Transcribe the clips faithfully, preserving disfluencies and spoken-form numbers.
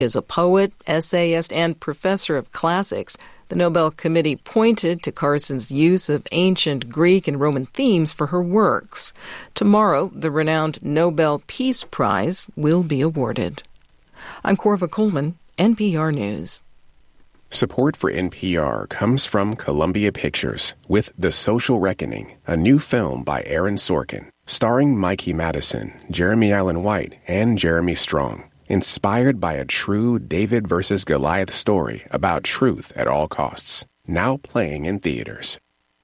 is a poet, essayist, and professor of classics. The Nobel Committee pointed to Carson's use of ancient Greek and Roman themes for her works. Tomorrow, the renowned Nobel Peace Prize will be awarded. I'm Corva Coleman, N P R News. Support for N P R comes from Columbia Pictures with The Social Reckoning, a new film by Aaron Sorkin, starring Mikey Madison, Jeremy Allen White, and Jeremy Strong. Inspired by a true David versus Goliath story about truth at all costs. Now playing in theaters.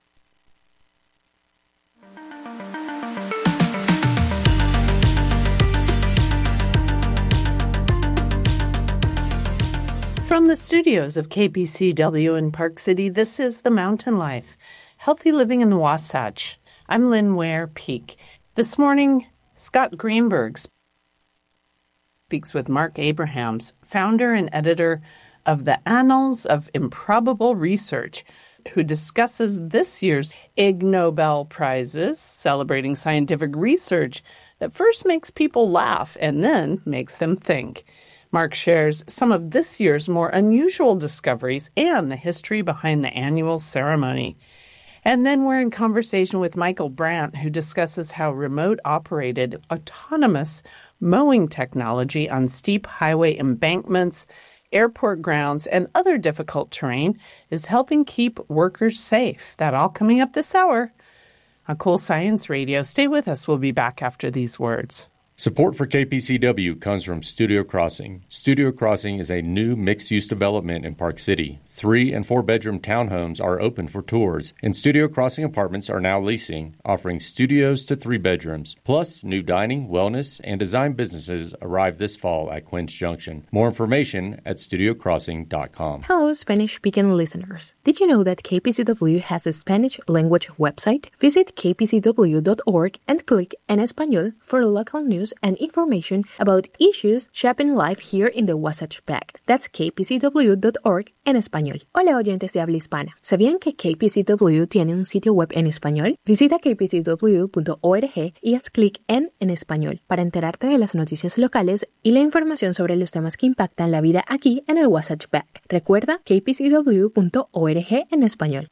From the studios of K P C W in Park City, this is The Mountain Life, Healthy Living in Wasatch. I'm Lynn Ware Peak. This morning, Scott Greenberg speaks with Marc Abrahams, founder and editor of the Annals of Improbable Research, who discusses this year's Ig Nobel Prizes, celebrating scientific research that first makes people laugh and then makes them think. Marc shares some of this year's more unusual discoveries and the history behind the annual ceremony. And then we're in conversation with Michael Brandt, who discusses how remote-operated, autonomous mowing technology on steep highway embankments, airport grounds, and other difficult terrain is helping keep workers safe. That all coming up this hour on Cool Science Radio. Stay with us. We'll be back after these words. Support for K P C W comes from Studio Crossing. Studio Crossing is a new mixed-use development in Park City. Three- and four-bedroom townhomes are open for tours, and Studio Crossing apartments are now leasing, offering studios to three bedrooms. Plus, new dining, wellness, and design businesses arrive this fall at Quince Junction. More information at studio crossing dot com. Hello, Spanish-speaking listeners. Did you know that K P C W has a Spanish language website? Visit k p c w dot org and click En Español for local news and information about issues shaping life here in the Wasatch Pact. That's k p c w dot org en español. Hola oyentes de habla hispana. ¿Sabían que K P C W tiene un sitio web en español? Visita k p c w punto org y haz clic en En Español para enterarte de las noticias locales y la información sobre los temas que impactan la vida aquí en el Wasatch Pact. Recuerda k p c w punto org en español.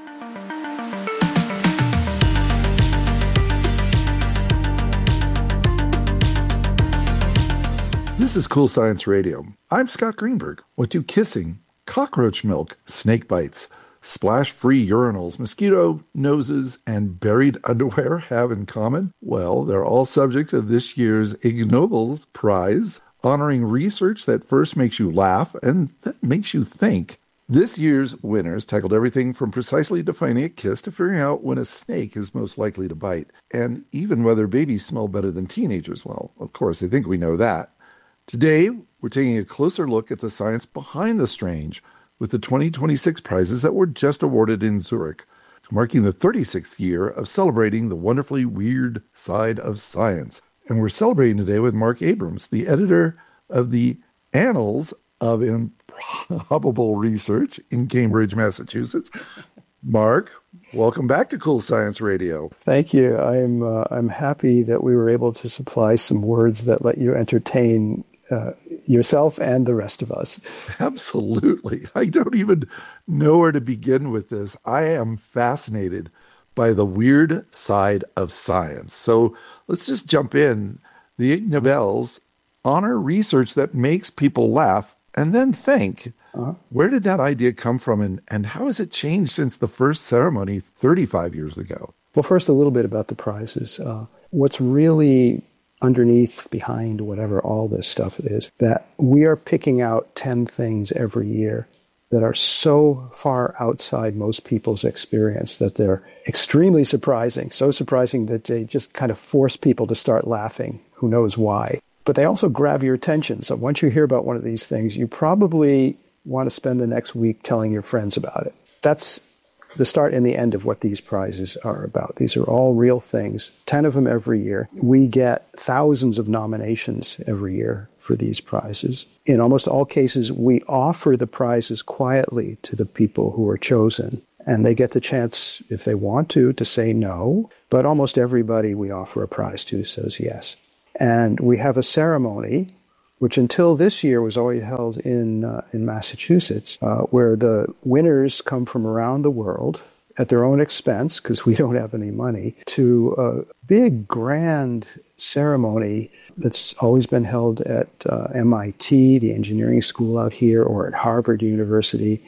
This is Cool Science Radio. I'm Scott Greenberg. What do kissing, cockroach milk, snake bites, splash-free urinals, mosquito noses, and buried underwear have in common? Well, they're all subjects of this year's Ig Nobel Prize, honoring research that first makes you laugh and then makes you think. This year's winners tackled everything from precisely defining a kiss to figuring out when a snake is most likely to bite, and even whether babies smell better than teenagers. Well, of course, I think we know that. Today, we're taking a closer look at the science behind the strange with the twenty twenty-six prizes that were just awarded in Zurich, marking the thirty-sixth year of celebrating the wonderfully weird side of science. And we're celebrating today with Marc Abrahams, the editor of the Annals of Improbable Research in Cambridge, Massachusetts. Marc, welcome back to Cool Science Radio. Thank you. I'm uh, I'm happy that we were able to supply some words that let you entertain uh, yourself and the rest of us. Absolutely. I don't even know where to begin with this. I am fascinated by the weird side of science. So let's just jump in. The Ig Nobels honor research that makes people laugh and then think. Uh-huh. Where did that idea come from, and, and how has it changed since the first ceremony thirty-five years ago? Well, first, a little bit about the prizes. Uh, what's really underneath, behind, whatever all this stuff is, that we are picking out ten things every year that are so far outside most people's experience that they're extremely surprising, so surprising that they just kind of force people to start laughing, who knows why. But they also grab your attention. So once you hear about one of these things, you probably want to spend the next week telling your friends about it. That's the start and the end of what these prizes are about. These are all real things, ten of them every year. We get thousands of nominations every year for these prizes. In almost all cases, we offer the prizes quietly to the people who are chosen, and they get the chance, if they want to, to say no. But almost everybody we offer a prize to says yes. And we have a ceremony which until this year was always held in uh, in Massachusetts, uh, where the winners come from around the world at their own expense, because we don't have any money, to a big, grand ceremony that's always been held at uh, M I T, the engineering school out here, or at Harvard University.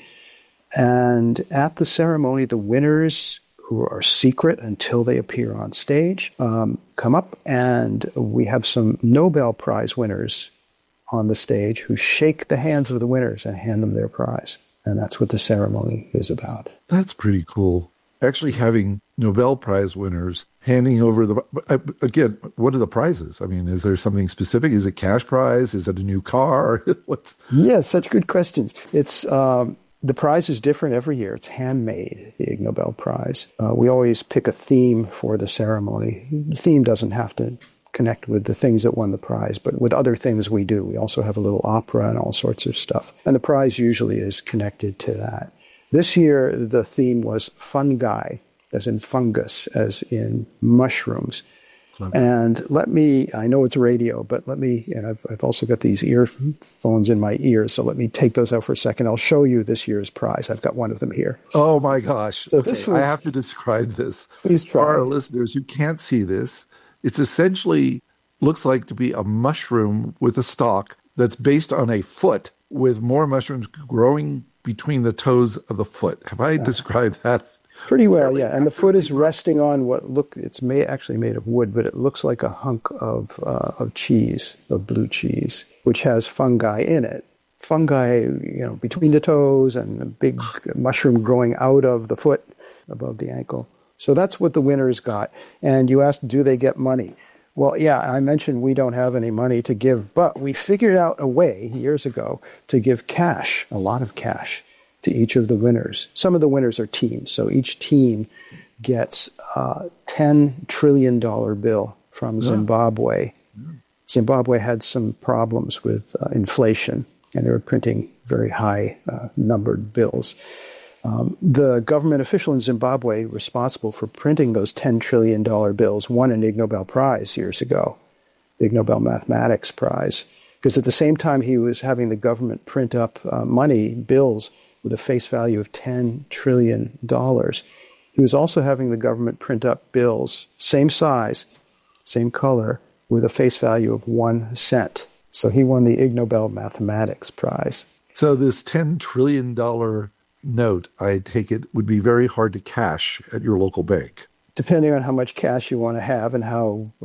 And at the ceremony, the winners, who are secret until they appear on stage, um, come up, and we have some Nobel Prize winners on the stage who shake the hands of the winners and hand them their prize. And that's what the ceremony is about. That's pretty cool. Actually having Nobel Prize winners handing over the, again, what are the prizes? I mean, is there something specific? Is it cash prize? Is it a new car? What's? Yeah, such good questions. It's, um, the prize is different every year. It's handmade, the Ig Nobel Prize. Uh, we always pick a theme for the ceremony. The theme doesn't have to connect with the things that won the prize, but with other things we do. We also have a little opera and all sorts of stuff. And the prize usually is connected to that. This year, the theme was fungi, as in fungus, as in mushrooms. Clever. And let me, I know it's radio, but let me, and I've, I've also got these earphones in my ears, so let me take those out for a second. I'll show you this year's prize. I've got one of them here. Oh my gosh. So okay, this was, I have to describe this. Please try. For our listeners who can't see this, it's essentially looks like to be a mushroom with a stalk that's based on a foot with more mushrooms growing between the toes of the foot. Have I yeah. described that? Pretty well, yeah. And the foot is resting on what look, it's may, actually made of wood, but it looks like a hunk of uh, of cheese, of blue cheese, which has fungi in it. Fungi, you know, between the toes and a big mushroom growing out of the foot above the ankle. So that's what the winners got. And you asked, do they get money? Well, yeah, I mentioned we don't have any money to give, but we figured out a way years ago to give cash, a lot of cash, to each of the winners. Some of the winners are teams, so each team gets a ten trillion dollars bill from Zimbabwe. Yeah. Zimbabwe had some problems with uh, inflation, and they were printing very high uh, numbered bills. Um, the government official in Zimbabwe responsible for printing those ten trillion dollars bills won an Ig Nobel Prize years ago, the Ig Nobel Mathematics Prize, because at the same time he was having the government print up uh, money, bills, with a face value of ten trillion dollars, he was also having the government print up bills, same size, same color, with a face value of one cent. So he won the Ig Nobel Mathematics Prize. So this ten trillion dollars note, I take it, would be very hard to cash at your local bank. Depending on how much cash you want to have and how uh,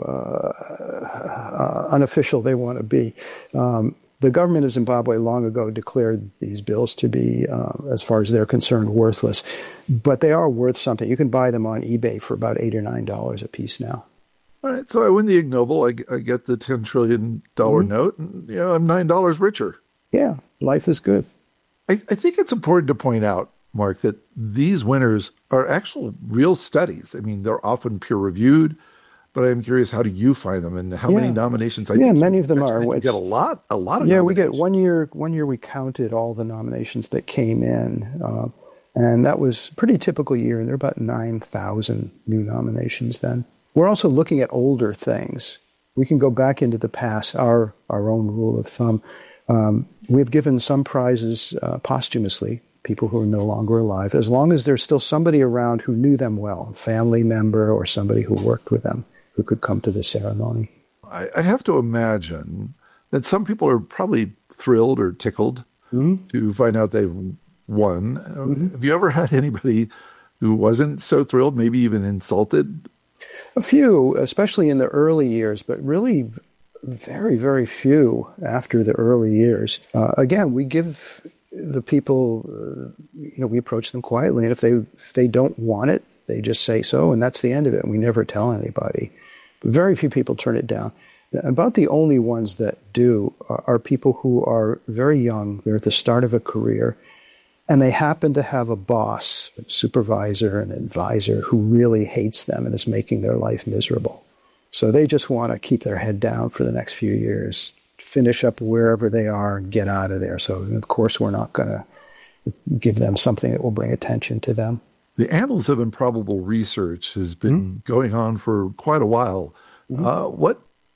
uh, unofficial they want to be. Um, the government of Zimbabwe long ago declared these bills to be, uh, as far as they're concerned, worthless. But they are worth something. You can buy them on eBay for about eight or nine dollars a piece now. All right, so I win the Ig Nobel, I, I get the ten trillion dollars mm-hmm. note, and you know, I'm nine dollars richer. Yeah, life is good. I, I think it's important to point out, Mark, that these winners are actual real studies. I mean, they're often peer-reviewed, but I'm curious, how do you find them, and how yeah. many nominations? I yeah, think many of them are. We get a lot, a lot of yeah, nominations. we get one year. One year we counted all the nominations that came in, uh, and that was a pretty typical year. And there were about nine thousand new nominations then. We're also looking at older things. We can go back into the past. Our our own rule of thumb. Um, we've given some prizes uh, posthumously, people who are no longer alive, as long as there's still somebody around who knew them well, a family member or somebody who worked with them, who could come to the ceremony. I, I have to imagine that some people are probably thrilled or tickled mm-hmm. to find out they've won. Mm-hmm. Have you ever had anybody who wasn't so thrilled, maybe even insulted? A few, especially in the early years, but really very, very few after the early years. Uh, again, we give the people, uh, you know, we approach them quietly, and if they if they don't want it, they just say so, and that's the end of it. We never tell anybody. But very few people turn it down. About the only ones that do are, are people who are very young. They're at the start of a career, and they happen to have a boss, a supervisor, an advisor who really hates them and is making their life miserable. So they just want to keep their head down for the next few years, finish up wherever they are and get out of there. So, of course, we're not going to give them something that will bring attention to them. The Annals of Improbable Research has been mm-hmm. going on for quite a while. Mm-hmm. Uh, what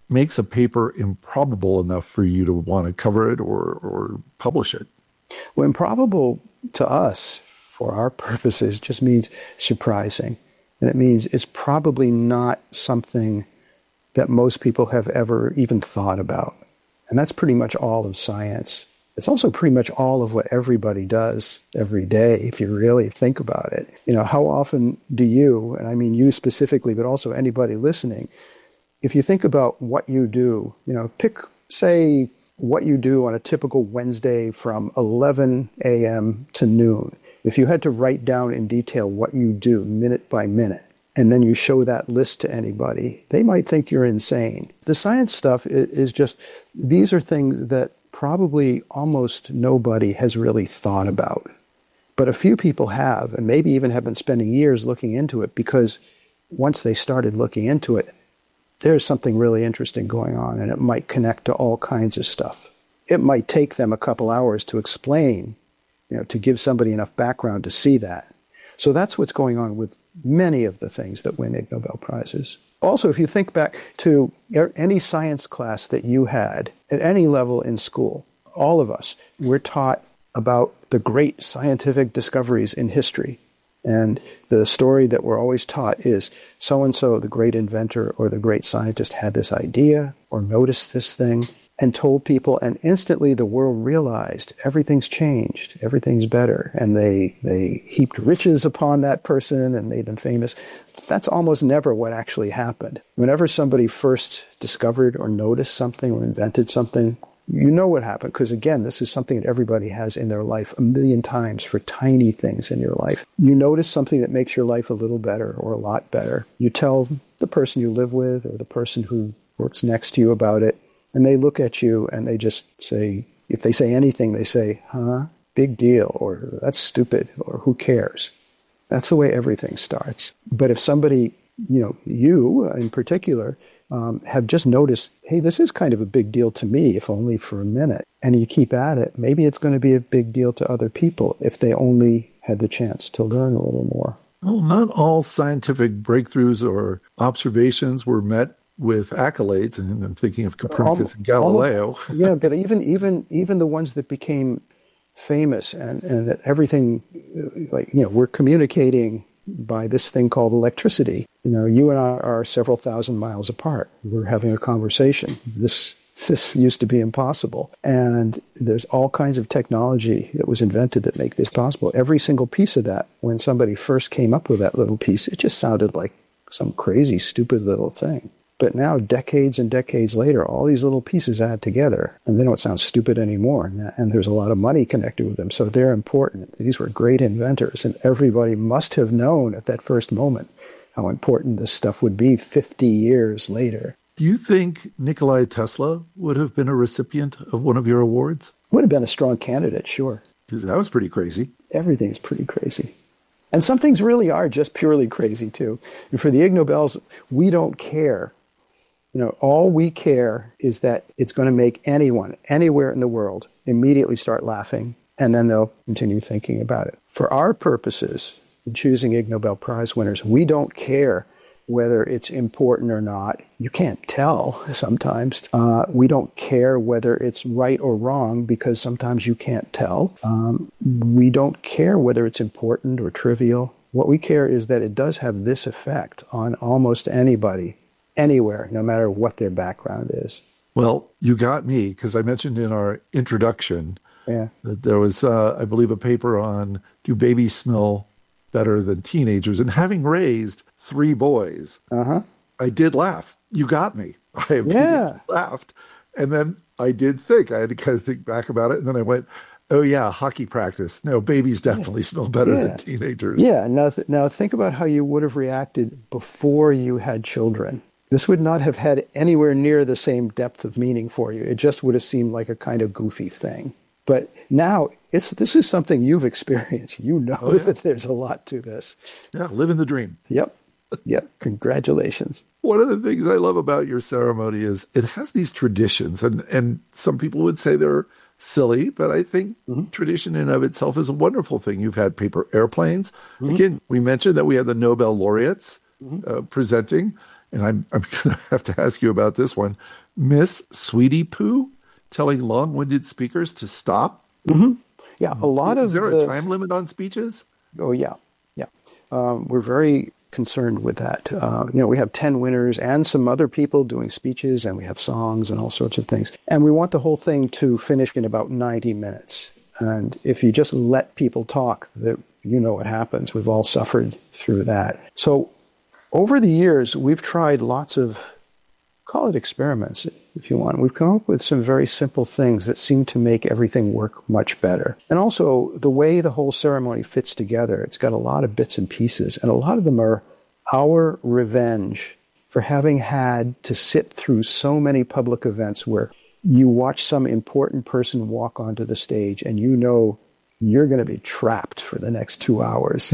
makes a paper improbable enough for you to want to cover it or, or publish it? Well, improbable to us, for our purposes, just means surprising. And it means it's probably not something that most people have ever even thought about. And that's pretty much all of science. It's also pretty much all of what everybody does every day, if you really think about it. You know, how often do you, and I mean you specifically, but also anybody listening, if you think about what you do, you know, pick, say, what you do on a typical Wednesday from eleven a.m. to noon. If you had to write down in detail what you do minute by minute, and then you show that list to anybody, they might think you're insane. The science stuff is just, these are things that probably almost nobody has really thought about. But a few people have, and maybe even have been spending years looking into it, because once they started looking into it, there's something really interesting going on, and it might connect to all kinds of stuff. It might take them a couple hours to explain, you know, to give somebody enough background to see that. So that's what's going on with many of the things that win Ig Nobel Prizes. Also, if you think back to any science class that you had at any level in school, all of us were taught about the great scientific discoveries in history. And the story that we're always taught is so-and-so, the great inventor or the great scientist, had this idea or noticed this thing and told people, and instantly the world realized everything's changed, everything's better, and they, they heaped riches upon that person and made them famous. That's almost never what actually happened. Whenever somebody first discovered or noticed something or invented something, you know what happened, because again, this is something that everybody has in their life a million times for tiny things in your life. You notice something that makes your life a little better or a lot better. You tell the person you live with or the person who works next to you about it, and they look at you and they just say, if they say anything, they say, huh, big deal, or that's stupid, or who cares? That's the way everything starts. But if somebody, you know, you in particular, Um, have just noticed, hey, this is kind of a big deal to me, if only for a minute, and you keep at it, maybe it's going to be a big deal to other people if they only had the chance to learn a little more. Well, not all scientific breakthroughs or observations were met with accolades, and I'm thinking of Copernicus um, and Galileo. Almost, yeah, but even even even the ones that became famous and, and that everything, like, you know, we're communicating by this thing called electricity. You know, you and I are several thousand miles apart. We're having a conversation. This this used to be impossible. And there's all kinds of technology that was invented that make this possible. Every single piece of that, when somebody first came up with that little piece, it just sounded like some crazy, stupid little thing. But now, decades and decades later, all these little pieces add together, and they don't sound stupid anymore. And, and there's a lot of money connected with them, so they're important. These were great inventors, and everybody must have known at that first moment how important this stuff would be fifty years later. Do you think Nikola Tesla would have been a recipient of one of your awards? Would have been a strong candidate, sure. That was pretty crazy. Everything's pretty crazy. And some things really are just purely crazy, too. And for the Ig Nobels, we don't care. You know, all we care is that it's going to make anyone, anywhere in the world, immediately start laughing, and then they'll continue thinking about it. For our purposes, in choosing Ig Nobel Prize winners, we don't care whether it's important or not. You can't tell sometimes. Uh, we don't care whether it's right or wrong, because sometimes you can't tell. Um, we don't care whether it's important or trivial. What we care is that it does have this effect on almost anybody, anywhere, no matter what their background is. Well, you got me, because I mentioned in our introduction yeah. that there was, uh, I believe, a paper on do babies smell better than teenagers? And having raised three boys, uh-huh. I did laugh. You got me. I yeah. laughed. And then I did think, I had to kind of think back about it. And then I went, oh, yeah, hockey practice. No, babies definitely smell better yeah. than teenagers. Yeah. Now, th- now think about how you would have reacted before you had children. This would not have had anywhere near the same depth of meaning for you. It just would have seemed like a kind of goofy thing. But now, it's this is something you've experienced. You know oh, yeah. that there's a lot to this. Yeah, living the dream. Yep. Yep. Congratulations. One of the things I love about your ceremony is it has these traditions, and, and some people would say they're silly, but I think mm-hmm. tradition in of itself is a wonderful thing. You've had paper airplanes. Mm-hmm. Again, we mentioned that we had the Nobel laureates mm-hmm. uh, presenting, and I'm, I'm going to have to ask you about this one. Miss Sweetie Poo telling long-winded speakers to stop? Mm-hmm. Yeah, a lot Is of... Is there the, a time limit on speeches? Oh, yeah, yeah. Um, we're very concerned with that. Uh, you know, we have ten winners and some other people doing speeches, and we have songs and all sorts of things. And we want the whole thing to finish in about ninety minutes. And if you just let people talk, that you know what happens. We've all suffered through that. So over the years, we've tried lots of, call it experiments, if you want. We've come up with some very simple things that seem to make everything work much better. And also, the way the whole ceremony fits together, it's got a lot of bits and pieces, and a lot of them are our revenge for having had to sit through so many public events where you watch some important person walk onto the stage and you know you're going to be trapped for the next two hours.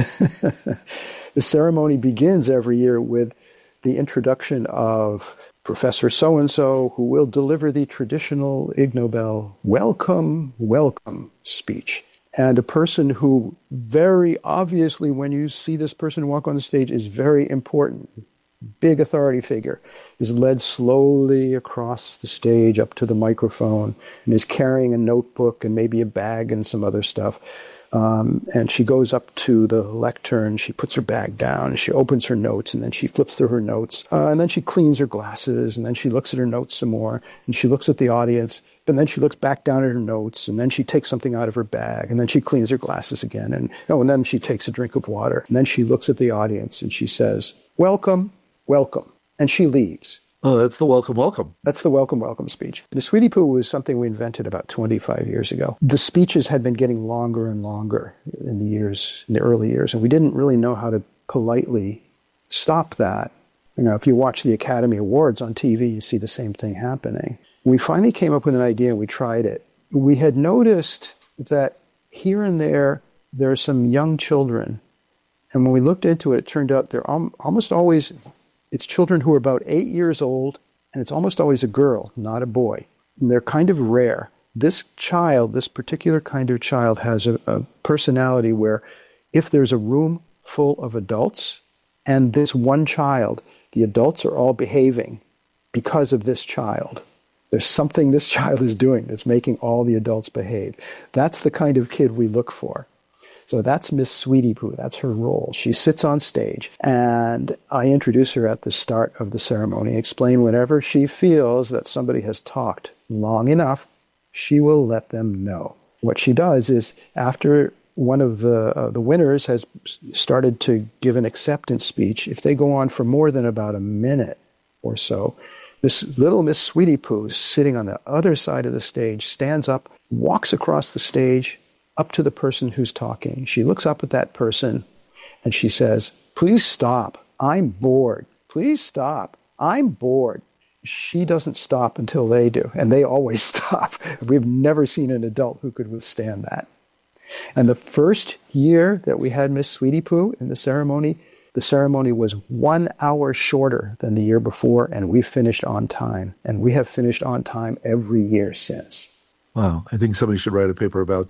The ceremony begins every year with the introduction of Professor so-and-so, who will deliver the traditional Ig Nobel welcome, welcome speech. And a person who very obviously, when you see this person walk on the stage, is very important, big authority figure, is led slowly across the stage up to the microphone and is carrying a notebook and maybe a bag and some other stuff. Um, and she goes up to the lectern, she puts her bag down, and she opens her notes, and then she flips through her notes, uh, and then she cleans her glasses, and then she looks at her notes some more, and she looks at the audience, and then she looks back down at her notes, and then she takes something out of her bag, and then she cleans her glasses again, and oh, and then she takes a drink of water, and then she looks at the audience, and she says, welcome, welcome, and she leaves. Oh, that's the welcome, welcome. That's the welcome, welcome speech. The Sweetie Poo was something we invented about twenty-five years ago. The speeches had been getting longer and longer in the years, in the early years, and we didn't really know how to politely stop that. You know, if you watch the Academy Awards on T V, you see the same thing happening. We finally came up with an idea and we tried it. We had noticed that here and there, there are some young children. And when we looked into it, it turned out they're al- almost always... It's children who are about eight years old, and it's almost always a girl, not a boy. And they're kind of rare. This child, this particular kind of child, has a, a personality where if there's a room full of adults and this one child, the adults are all behaving because of this child. There's something this child is doing that's making all the adults behave. That's the kind of kid we look for. So that's Miss Sweetie Poo. That's her role. She sits on stage, and I introduce her at the start of the ceremony, explain whenever she feels that somebody has talked long enough, she will let them know. What she does is, after one of the uh, the winners has started to give an acceptance speech, if they go on for more than about a minute or so, this little Miss Sweetie Poo, sitting on the other side of the stage, stands up, walks across the stage, up to the person who's talking. She looks up at that person and she says, please stop. I'm bored. Please stop. I'm bored. She doesn't stop until they do, and they always stop. We've never seen an adult who could withstand that. And the first year that we had Miss Sweetie Poo in the ceremony, the ceremony was one hour shorter than the year before, and we finished on time. And we have finished on time every year since. Wow, I think somebody should write a paper about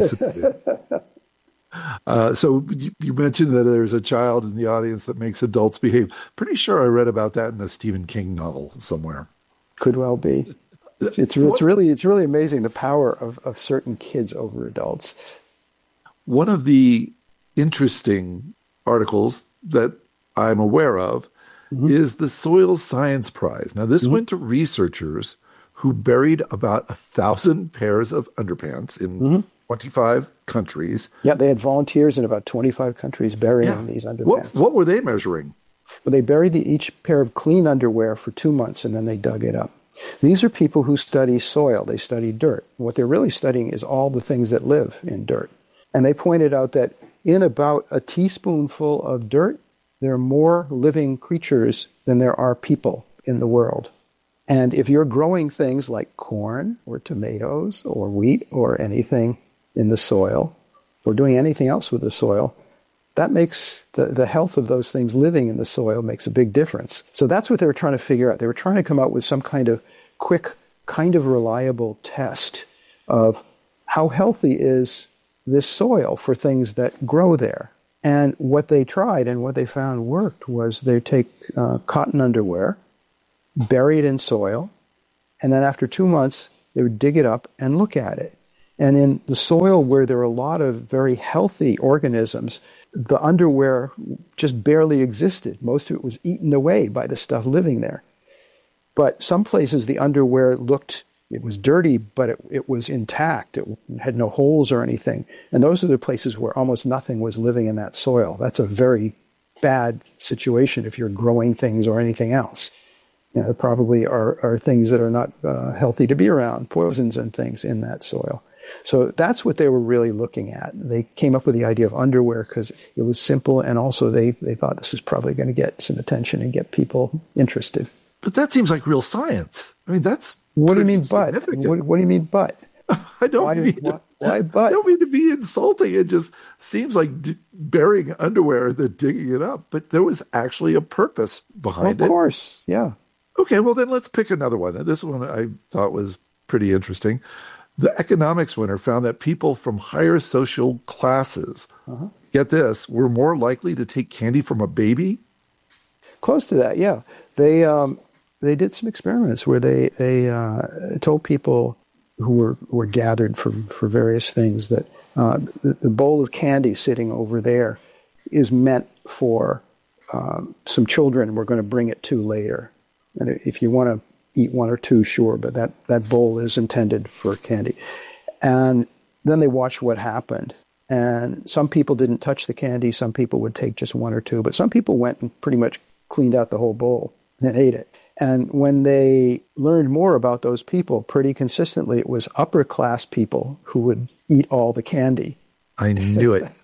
that. uh, so you, you mentioned that there's a child in the audience that makes adults behave. Pretty sure I read about that in a Stephen King novel somewhere. Could well be. It's it's, it's really it's really amazing the power of, of certain kids over adults. One of the interesting articles that I'm aware of mm-hmm. is the Soil Science Prize. Now, this mm-hmm. went to researchers who buried about a thousand pairs of underpants in mm-hmm. twenty-five countries. Yeah, they had volunteers in about twenty-five countries burying yeah. these underpants. What, what were they measuring? Well, they buried the, each pair of clean underwear for two months, and then they dug it up. These are people who study soil. They study dirt. What they're really studying is all the things that live in dirt. And they pointed out that in about a teaspoonful of dirt, there are more living creatures than there are people in the world. And if you're growing things like corn or tomatoes or wheat or anything in the soil, or doing anything else with the soil, that makes the, the health of those things living in the soil makes a big difference. So that's what they were trying to figure out. They were trying to come out with some kind of quick, kind of reliable test of how healthy is this soil for things that grow there. And what they tried and what they found worked was they take uh, cotton underwear, bury it in soil, And then after two months, they would dig it up and look at it. And in the soil where there are a lot of very healthy organisms, the underwear just barely existed. Most of it was eaten away by the stuff living there. But some places the underwear looked, it was dirty, but it, it was intact. It had no holes or anything. And those are the places where almost nothing was living in that soil. That's a very bad situation if you're growing things or anything else. You know, there probably are, are things that are not uh, healthy to be around, poisons and things in that soil. So that's what they were really looking at. They came up with the idea of underwear because it was simple, and also they, they thought this is probably going to get some attention and get people interested. But that seems like real science. I mean, that's what do you mean, but? What, what do you mean, but? I don't why, mean why, why, but? I don't mean to be insulting. It just seems like d- burying underwear than digging it up. But there was actually a purpose behind well, it. Of course, yeah. Okay, well then let's pick another one. This one I thought was pretty interesting. The economics winner found that people from higher social classes, uh-huh. get this, were more likely to take candy from a baby. Close to that, yeah. They um, they did some experiments where they they uh, told people who were were gathered for for various things that uh, the, the bowl of candy sitting over there is meant for um, some children we're going to bring it to later. And if you want to eat one or two, sure, but that, that bowl is intended for candy. And then they watched what happened. And some people didn't touch the candy. Some people would take just one or two. But some people went and pretty much cleaned out the whole bowl and ate it. And when they learned more about those people, pretty consistently, it was upper class people who would eat all the candy. I knew it.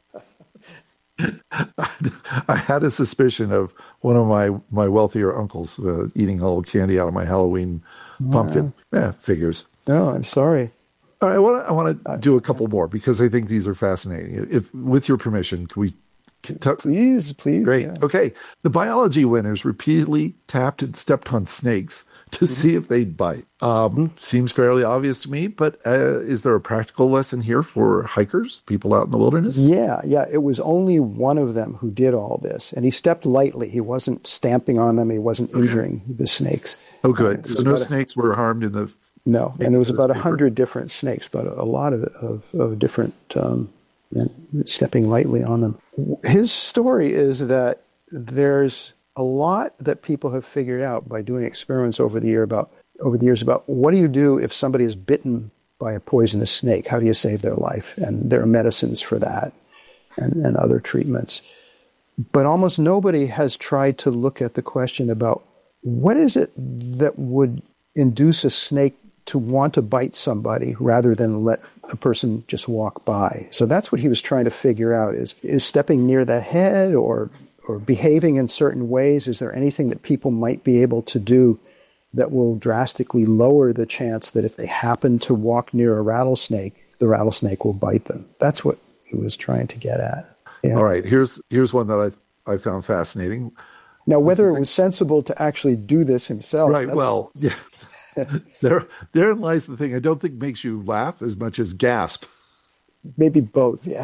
I had a suspicion of one of my, my wealthier uncles uh, eating all the candy out of my Halloween pumpkin. Yeah, yeah figures. No, I'm sorry. All right, I want to I want to do a couple more because I think these are fascinating. If, with your permission, can we? Can t- please, please. Great. Yeah. Okay. The biology winners repeatedly tapped and stepped on snakes to mm-hmm. see if they'd bite. Um, mm-hmm. Seems fairly obvious to me, but uh, is there a practical lesson here for hikers, people out in the wilderness? Yeah, yeah. It was only one of them who did all this, and he stepped lightly. He wasn't stamping on them. He wasn't okay. injuring the snakes. Oh, good. Uh, so no snakes a, were harmed in the... No, and it was about a hundred different snakes, but a lot of, of, of different... Um, and stepping lightly on them. His story is that there's a lot that people have figured out by doing experiments over the year about over the years about what do you do if somebody is bitten by a poisonous snake? How do you save their life? And there are medicines for that and, and other treatments. But almost nobody has tried to look at the question about what is it that would induce a snake to want to bite somebody rather than let a person just walk by. So that's what he was trying to figure out is, is stepping near the head or or behaving in certain ways. Is there anything that people might be able to do that will drastically lower the chance that if they happen to walk near a rattlesnake, the rattlesnake will bite them? That's what he was trying to get at. Yeah. All right, here's here's one that I I found fascinating. Now, whether it was sensible to actually do this himself. Right, well, yeah. there, therein lies the thing I don't think makes you laugh as much as gasp. Maybe both, yeah.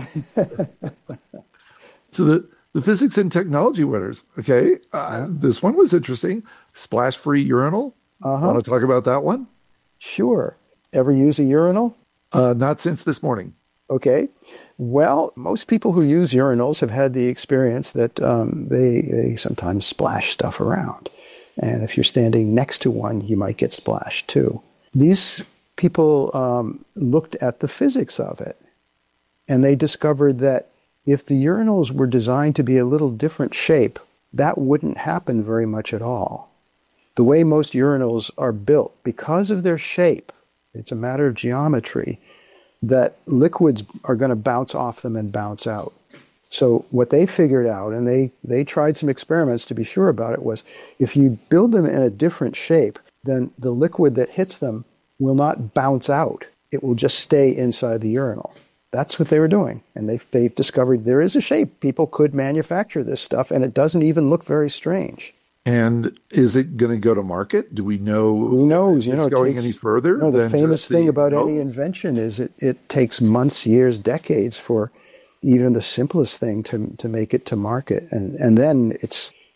So the, the physics and technology winners, okay, uh, yeah. This one was interesting. Splash-free urinal. Uh-huh. Want to talk about that one? Sure. Ever use a urinal? Uh, not since this morning. Okay. Well, most people who use urinals have had the experience that um, they, they sometimes splash stuff around. And if you're standing next to one, you might get splashed too. These people um, looked at the physics of it, and they discovered that if the urinals were designed to be a little different shape, that wouldn't happen very much at all. The way most urinals are built, because of their shape, it's a matter of geometry, that liquids are going to bounce off them and bounce out. So what they figured out, and they, they tried some experiments to be sure about it, was if you build them in a different shape, then the liquid that hits them will not bounce out. It will just stay inside the urinal. That's what they were doing. And they, they've discovered there is a shape. People could manufacture this stuff, and it doesn't even look very strange. And is it going to go to market? Do we know? Who knows? You it's know, it going takes, any further? No, the than famous just thing the, about oh. any invention is it, it takes months, years, decades for even the simplest thing to to make it to market. And and then it's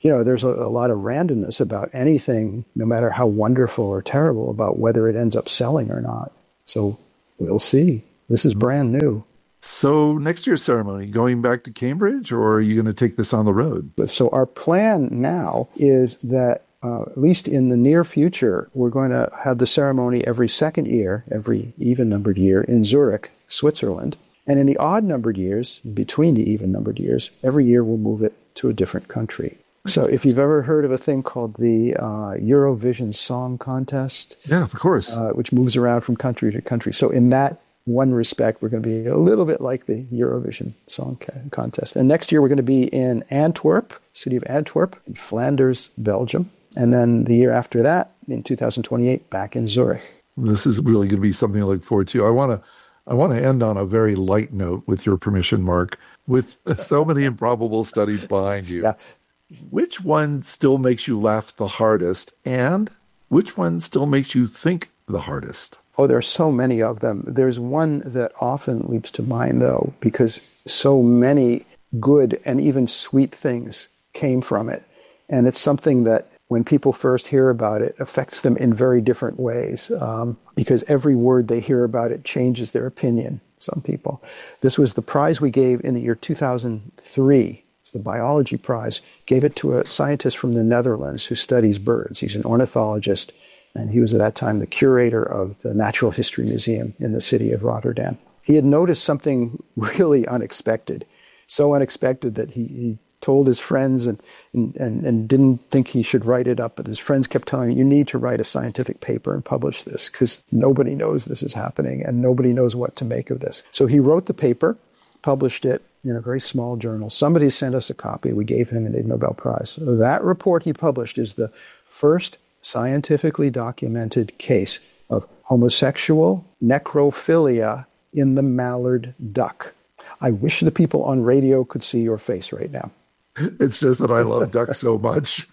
you know, there's a, a lot of randomness about anything, no matter how wonderful or terrible, about whether it ends up selling or not. So we'll see. This is brand new. So next year's ceremony, going back to Cambridge, or are you going to take this on the road? So our plan now is that, uh, at least in the near future, we're going to have the ceremony every second year, every even-numbered year, in Zurich, Switzerland. And in the odd-numbered years, between the even-numbered years, every year we'll move it to a different country. So if you've ever heard of a thing called the uh, Eurovision Song Contest. Yeah, of course. Uh, which moves around from country to country. So in that one respect, we're going to be a little bit like the Eurovision Song Contest. And next year we're going to be in Antwerp, city of Antwerp, in Flanders, Belgium. And then the year after that, in two thousand twenty-eight, back in Zurich. This is really going to be something to look forward to. I want to I want to end on a very light note, with your permission, Mark, with so many improbable studies behind you. Yeah. Which one still makes you laugh the hardest, and which one still makes you think the hardest? Oh, there are so many of them. There's one that often leaps to mind, though, because so many good and even sweet things came from it. And it's something that when people first hear about it, affects them in very different ways, um, because every word they hear about it changes their opinion, some people. This was the prize we gave in the year two thousand three. The biology prize, gave it to a scientist from the Netherlands who studies birds. He's an ornithologist, and he was at that time the curator of the Natural History Museum in the city of Rotterdam. He had noticed something really unexpected, so unexpected that he, he told his friends and, and, and didn't think he should write it up, but his friends kept telling him, you need to write a scientific paper and publish this, because nobody knows this is happening, and nobody knows what to make of this. So he wrote the paper, published it in a very small journal. Somebody sent us a copy. We gave him an Ig Nobel Prize. That report he published is the first scientifically documented case of homosexual necrophilia in the mallard duck. I wish the people on radio could see your face right now. It's just that I love ducks so much.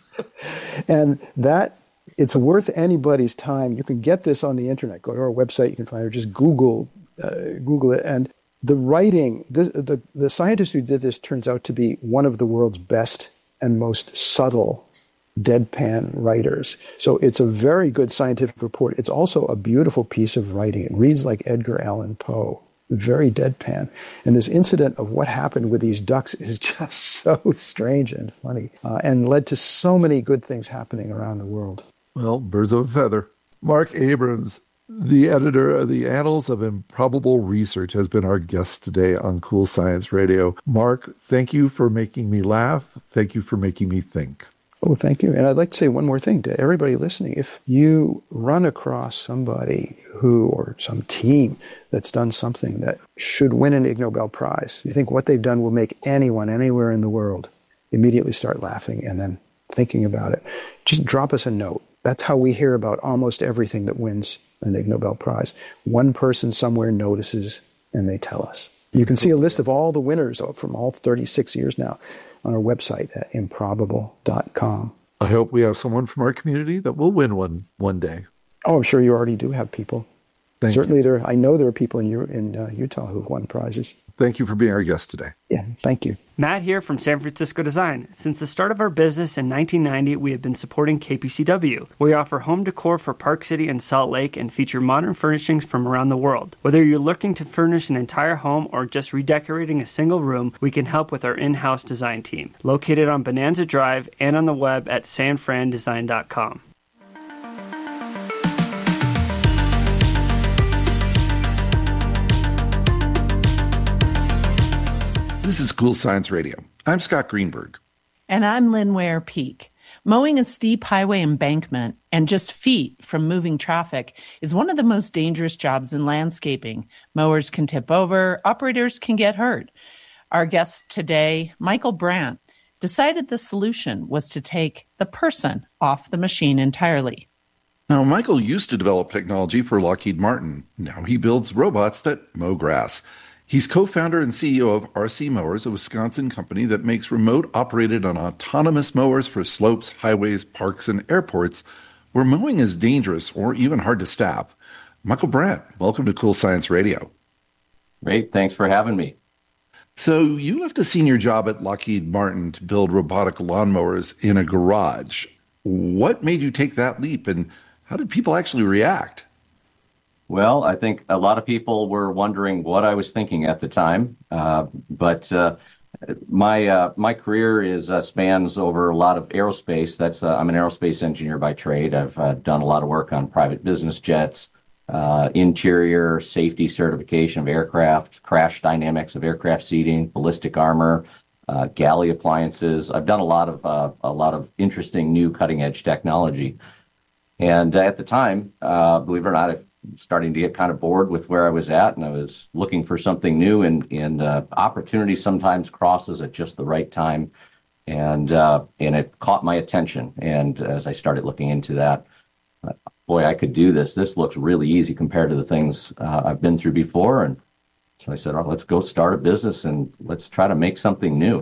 And that, it's worth anybody's time. You can get this on the internet. Go to our website. You can find it. Just Google, uh, Google it. And the writing, the, the the scientist who did this turns out to be one of the world's best and most subtle deadpan writers. So it's a very good scientific report. It's also a beautiful piece of writing. It reads like Edgar Allan Poe, very deadpan. And this incident of what happened with these ducks is just so strange and funny, uh, and led to so many good things happening around the world. Well, birds of a feather. Mark Abrams, the editor of the Annals of Improbable Research, has been our guest today on Cool Science Radio. Mark, thank you for making me laugh. Thank you for making me think. Oh, thank you. And I'd like to say one more thing to everybody listening. If you run across somebody who, or some team that's done something that should win an Ig Nobel Prize, you think what they've done will make anyone anywhere in the world immediately start laughing and then thinking about it, just drop us a note. That's how we hear about almost everything that wins an Ig Nobel Prize. One person somewhere notices and they tell us. You can see a list of all the winners from all thirty-six years now on our website at improbable dot com. I hope we have someone from our community that will win one one day. Oh, I'm sure you already do have people. Thank Certainly, you. there. I know there are people in, in uh, Utah who've won prizes. Thank you for being our guest today. Yeah, thank you. Matt here from San Francisco Design. Since the start of our business in nineteen ninety, we have been supporting K P C W. We offer home decor for Park City and Salt Lake and feature modern furnishings from around the world. Whether you're looking to furnish an entire home or just redecorating a single room, we can help with our in-house design team. Located on Bonanza Drive and on the web at san fran design dot com. This is Cool Science Radio. I'm Scott Greenberg. And I'm Lynn Ware Peak. Mowing a steep highway embankment and just feet from moving traffic is one of the most dangerous jobs in landscaping. Mowers can tip over, operators can get hurt. Our guest today, Michael Brandt, decided the solution was to take the person off the machine entirely. Now, Michael used to develop technology for Lockheed Martin. Now he builds robots that mow grass. He's co-founder and C E O of R C Mowers, a Wisconsin company that makes remote-operated and autonomous mowers for slopes, highways, parks, and airports where mowing is dangerous or even hard to staff. Michael Brandt, welcome to Cool Science Radio. Great. Thanks for having me. So you left a senior job at Lockheed Martin to build robotic lawnmowers in a garage. What made you take that leap, and how did people actually react? Well, I think a lot of people were wondering what I was thinking at the time, uh, but uh, my uh, my career is uh, spans over a lot of aerospace. That's uh, I'm an aerospace engineer by trade. I've uh, done a lot of work on private business jets, uh, interior safety certification of aircraft, crash dynamics of aircraft seating, ballistic armor, uh, galley appliances. I've done a lot of uh, a lot of interesting new cutting edge technology. And uh, at the time, uh, believe it or not, I starting to get kind of bored with where I was at, and I was looking for something new, and, and uh, opportunity sometimes crosses at just the right time, and uh, and it caught my attention. And as I started looking into that, uh, boy, I could do this. This looks really easy compared to the things uh, I've been through before. And so I said, oh, let's go start a business and let's try to make something new.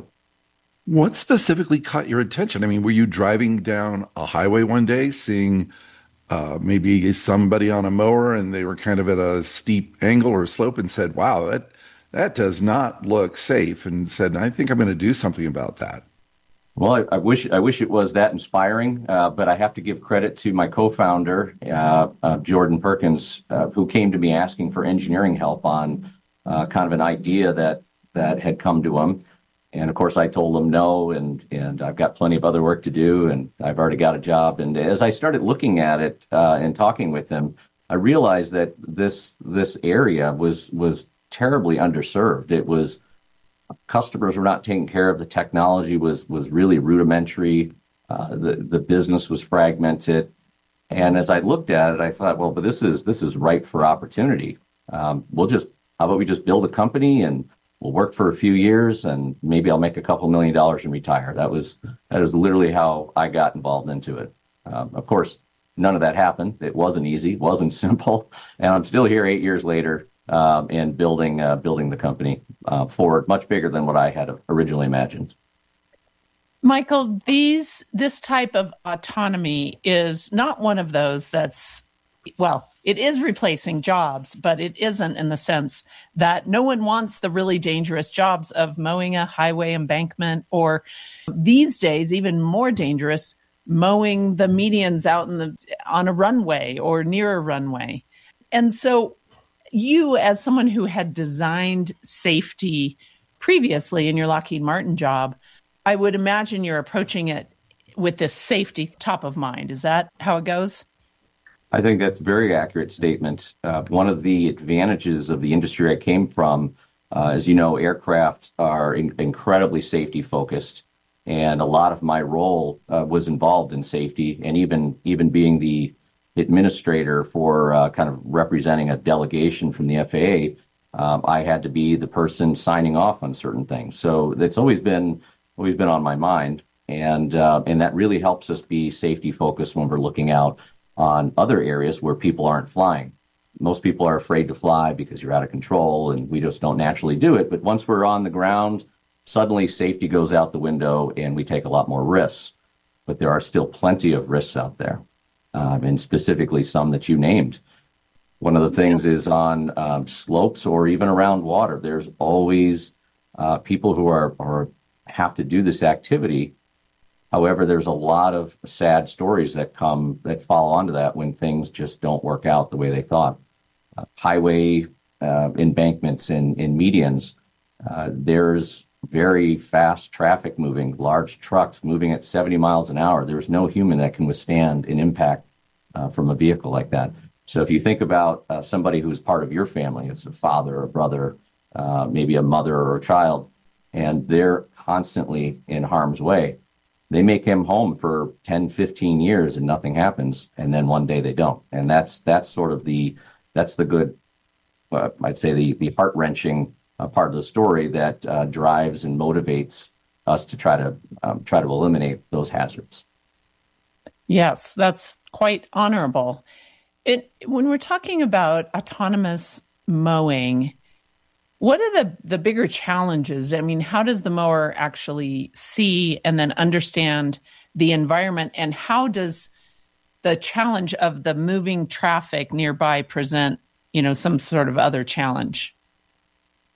What specifically caught your attention? I mean, were you driving down a highway one day, seeing Uh, maybe somebody on a mower and they were kind of at a steep angle or slope and said, wow, that that does not look safe, and said, I think I'm going to do something about that? Well, I, I wish I wish it was that inspiring, uh, but I have to give credit to my co-founder, uh, uh, Jordan Perkins, uh, who came to me asking for engineering help on uh, kind of an idea that that had come to him. And of course, I told him no, and and I've got plenty of other work to do, and I've already got a job. And as I started looking at it uh, and talking with him, I realized that this this area was was terribly underserved. It was customers were not taken care of. The technology was was really rudimentary. Uh, the the business was fragmented. And as I looked at it, I thought, well, but this is this is ripe for opportunity. Um, we'll just how about we just build a company and we'll work for a few years, and maybe I'll make a couple million dollars and retire. That was that is literally how I got involved into it. Um, of course, none of that happened. It wasn't easy, it wasn't simple, and I'm still here eight years later, um, and building uh, building the company uh, forward, much bigger than what I had originally imagined. Michael, these this type of autonomy is not one of those that's, well, it is replacing jobs, but it isn't in the sense that no one wants the really dangerous jobs of mowing a highway embankment, or these days, even more dangerous, mowing the medians out in the on a runway or near a runway. And so you, as someone who had designed safety previously in your Lockheed Martin job, I would imagine you're approaching it with this safety top of mind. Is that how it goes? I think that's a very accurate statement. Uh, one of the advantages of the industry I came from, uh, as you know, aircraft are in- incredibly safety focused, and a lot of my role uh, was involved in safety, and even even being the administrator for uh, kind of representing a delegation from the F A A, um, I had to be the person signing off on certain things. So that's always been always been on my mind, and uh, and that really helps us be safety focused when we're looking out on other areas where people aren't flying. Most people are afraid to fly because you're out of control, and we just don't naturally do it. But once we're on the ground, suddenly safety goes out the window and we take a lot more risks. But there are still plenty of risks out there, um, and specifically some that you named. One of the things is on um, slopes or even around water. There's always uh, people who are, are have to do this activity. However, there's a lot of sad stories that come that follow onto that when things just don't work out the way they thought. Uh, highway uh, embankments and, and medians, uh, there's very fast traffic moving, large trucks moving at seventy miles an hour. There's no human that can withstand an impact uh, from a vehicle like that. So if you think about uh, somebody who's part of your family, it's a father, a brother, uh, maybe a mother or a child, and they're constantly in harm's way, they make him home for ten, fifteen years and nothing happens. And then one day they don't. And that's, that's sort of the, that's the good, uh, I'd say the, the heart wrenching uh, part of the story that uh, drives and motivates us to try to, um, try to eliminate those hazards. Yes, that's quite honorable. It, when we're talking about autonomous mowing, what are the, the bigger challenges? I mean, how does the mower actually see and then understand the environment? And how does the challenge of the moving traffic nearby present, you know, some sort of other challenge?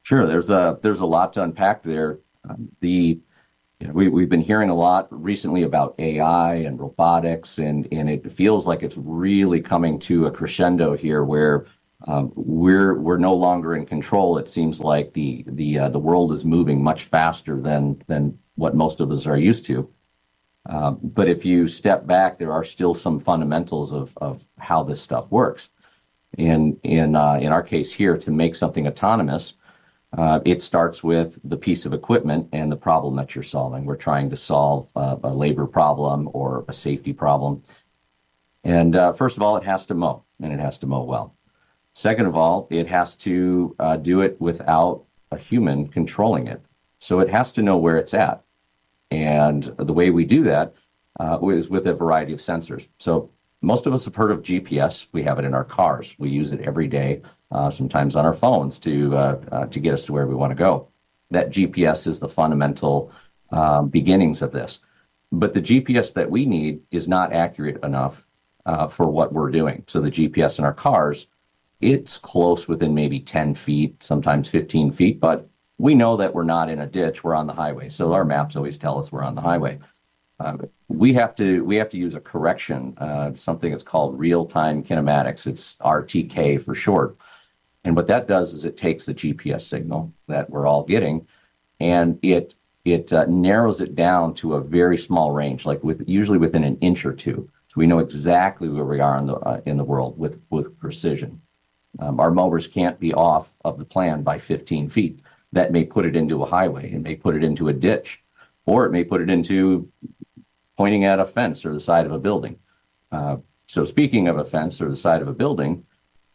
Sure, there's a there's a lot to unpack there. Um, the you know, we we've been hearing a lot recently about A I and robotics, and and it feels like it's really coming to a crescendo here, where um, we're we're no longer in control. It seems like the the uh, the world is moving much faster than than what most of us are used to. Um, but if you step back, there are still some fundamentals of of how this stuff works. In in uh, in our case here, to make something autonomous, uh, it starts with the piece of equipment and the problem that you're solving. We're trying to solve uh, a labor problem or a safety problem. And uh, first of all, it has to mow, and it has to mow well. Second of all, it has to uh, do it without a human controlling it. So it has to know where it's at. And the way we do that uh, is with a variety of sensors. So most of us have heard of G P S. We have it in our cars. We use it every day, uh, sometimes on our phones to uh, uh, to get us to where we want to go. That G P S is the fundamental um, beginnings of this. But the G P S that we need is not accurate enough uh, for what we're doing. So the G P S in our cars, it's close within maybe ten feet, sometimes fifteen feet, but we know that we're not in a ditch, we're on the highway. So our maps always tell us we're on the highway. Uh, we have to we have to use a correction, uh, something that's called real-time kinematics. It's R T K for short. And what that does is it takes the G P S signal that we're all getting, and it it uh, narrows it down to a very small range, like with usually within an inch or two. So we know exactly where we are in the uh, in the world with with precision. Um, our mowers can't be off of the plan by fifteen feet. That may put it into a highway. It may put it into a ditch, or it may put it into pointing at a fence or the side of a building. Uh, so speaking of a fence or the side of a building,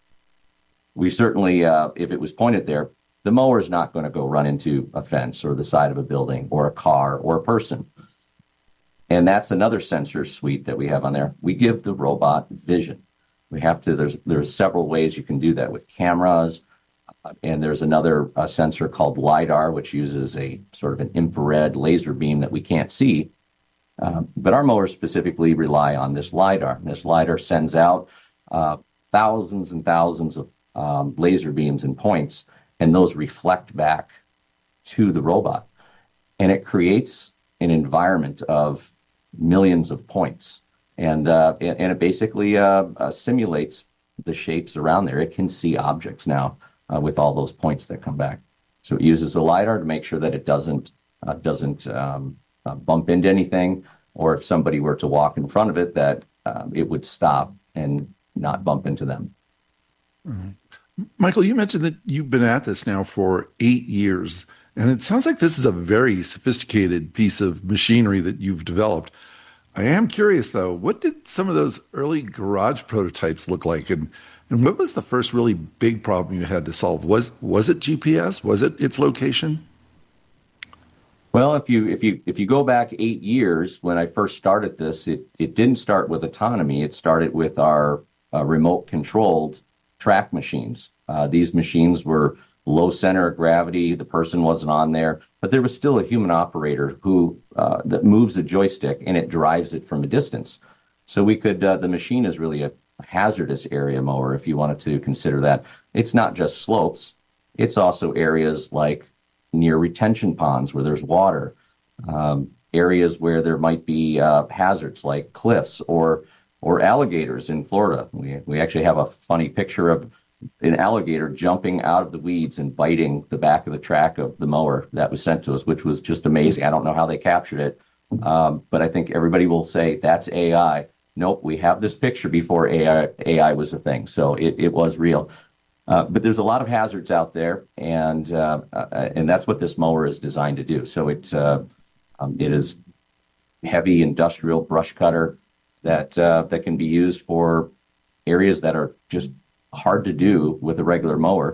we certainly, uh, if it was pointed there, the mower is not going to go run into a fence or the side of a building or a car or a person. And that's another sensor suite that we have on there. We give the robot vision. We have to, there's, there's several ways you can do that with cameras. Uh, and there's another uh, sensor called LiDAR, which uses a sort of an infrared laser beam that we can't see. Uh, but our mowers specifically rely on this LiDAR. And this LiDAR sends out uh, thousands and thousands of um, laser beams and points, and those reflect back to the robot. And it creates an environment of millions of points. And, uh, and, and it basically uh, uh, simulates the shapes around there. It can see objects now uh, with all those points that come back. So it uses the LiDAR to make sure that it doesn't uh, doesn't um, uh, bump into anything, or if somebody were to walk in front of it, that uh, it would stop and not bump into them. Mm-hmm. Michael, you mentioned that you've been at this now for eight years, and it sounds like this is a very sophisticated piece of machinery that you've developed. I am curious, though, what did some of those early garage prototypes look like, and, and what was the first really big problem you had to solve? Was was it G P S? Was it its location? Well, if you if you if you go back eight years, when I first started this, it it didn't start with autonomy. It started with our uh, remote controlled track machines. Uh, these machines were low center of gravity. The person wasn't on there, but there was still a human operator who uh, that moves a joystick and it drives it from a distance. So we could uh, the machine is really a hazardous area mower, if you wanted to consider that. It's not just slopes. It's also areas like near retention ponds where there's water, um, areas where there might be uh, hazards like cliffs or or alligators in Florida. We we actually have a funny picture of an alligator jumping out of the weeds and biting the back of the track of the mower that was sent to us, which was just amazing. I don't know how they captured it, um, but I think everybody will say that's A I. Nope, we have this picture before A I, A I was a thing, so it, it was real. Uh, but there's a lot of hazards out there, and uh, uh, and that's what this mower is designed to do. So it uh, um, it is heavy industrial brush cutter that uh, that can be used for areas that are just hard to do with a regular mower,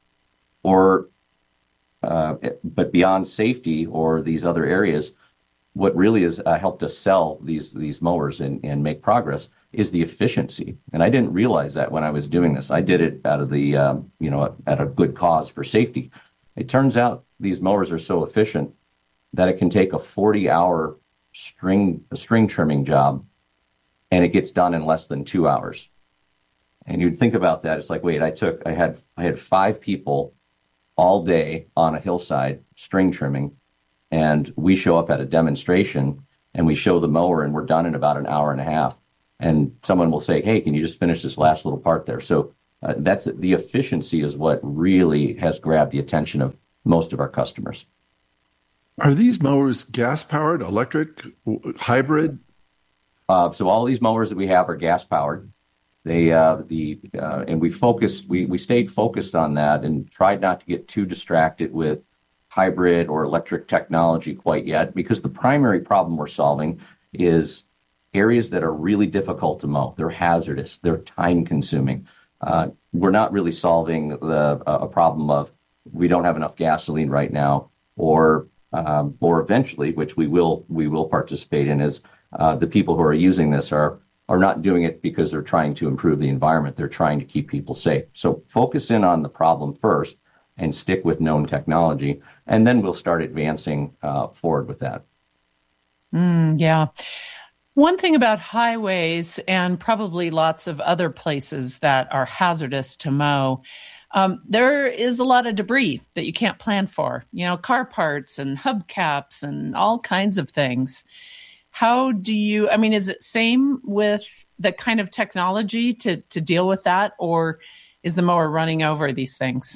or uh, but beyond safety or these other areas, what really has uh, helped us sell these these mowers and, and make progress is the efficiency. And I didn't realize that when I was doing this. I did it out of the, um, you know, at a good cause for safety. It turns out these mowers are so efficient that it can take a forty hour string a string trimming job and it gets done in less than two hours. And you'd think about that. It's like, wait, I took, I had, I had five people all day on a hillside string trimming, and we show up at a demonstration and we show the mower and we're done in about an hour and a half. And someone will say, hey, can you just finish this last little part there? So uh, that's the efficiency is what really has grabbed the attention of most of our customers. Are these mowers gas-powered, electric, hybrid? Uh, so all these mowers that we have are gas-powered. They uh, the uh, and we focused we we stayed focused on that and tried not to get too distracted with hybrid or electric technology quite yet, because the primary problem we're solving is areas that are really difficult to mow. They're hazardous. They're time-consuming. Uh, we're not really solving the uh, a problem of we don't have enough gasoline right now, or um, or eventually, which we will we will participate in, is uh, the people who are using this are are not doing it because they're trying to improve the environment. They're trying to keep people safe. So focus in on the problem first and stick with known technology, and then we'll start advancing uh, forward with that. Mm, yeah. One thing about highways and probably lots of other places that are hazardous to mow, um, there is a lot of debris that you can't plan for, you know, car parts and hubcaps and all kinds of things. How do you, I mean, is it same with the kind of technology to, to deal with that, or is the mower running over these things?